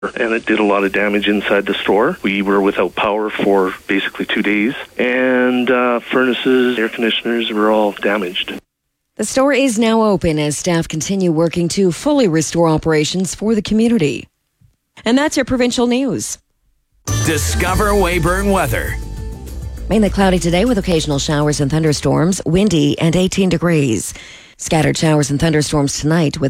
and it did a lot of damage inside the store. We were without power for basically 2 days, and furnaces, air conditioners were all damaged. The store is now open as staff continue working to fully restore operations for the community. And that's your provincial news. Discover Weyburn weather. Mainly cloudy today with occasional showers and thunderstorms, windy and 18 degrees. Scattered showers and thunderstorms tonight with